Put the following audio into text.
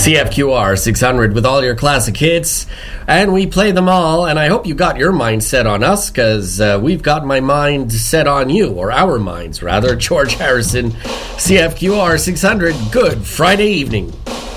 CFQR 600 with all your classic hits, and we play them all, and I hope you got your mind set on us, because we've got my mind set on you, or our minds rather. George Harrison, CFQR 600, good Friday evening.